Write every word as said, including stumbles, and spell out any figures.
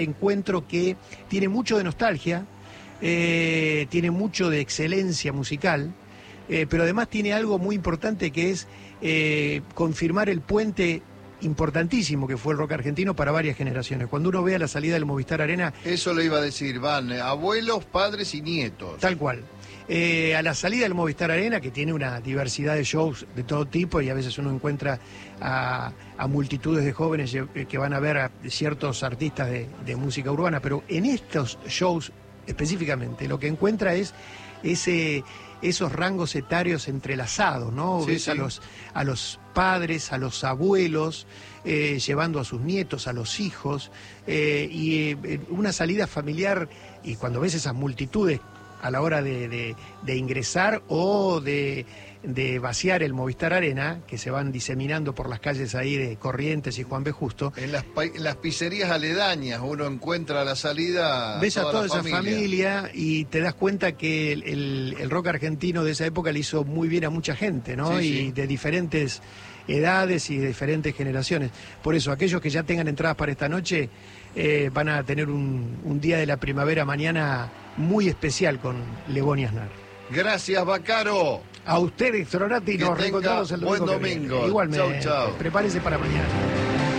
encuentro que tiene mucho de nostalgia, eh, tiene mucho de excelencia musical, eh, pero además tiene algo muy importante que es eh, confirmar el puente importantísimo que fue el rock argentino para varias generaciones. Cuando uno ve a la salida del Movistar Arena... Eso lo iba a decir, van eh, abuelos, padres y nietos. Tal cual. Eh, a la salida del Movistar Arena, que tiene una diversidad de shows de todo tipo, y a veces uno encuentra a, a multitudes de jóvenes que van a ver a ciertos artistas de, de música urbana, pero en estos shows específicamente lo que encuentra es ese, esos rangos etarios entrelazados, ¿no? Sí, Ves sí. a los, a los padres, a los abuelos, eh, llevando a sus nietos, a los hijos, eh, y eh, una salida familiar, y cuando ves esas multitudes a la hora de, de, de ingresar o de, de vaciar el Movistar Arena, que se van diseminando por las calles ahí de Corrientes y Juan B. Justo. En las, en las pizzerías aledañas uno encuentra a la salida. Ves a toda, toda la esa familia. familia y te das cuenta que el, el, el rock argentino de esa época le hizo muy bien a mucha gente, ¿no? Sí, y sí. de diferentes edades y de diferentes generaciones. Por eso, aquellos que ya tengan entradas para esta noche eh, van a tener un, un día de la primavera mañana muy especial con Lebón y Aznar. Gracias, Bacaro. A usted, Héctor Orati, nos reencontramos el domingo. Buen domingo. Igualmente. Chau, chau. Prepárese para mañana.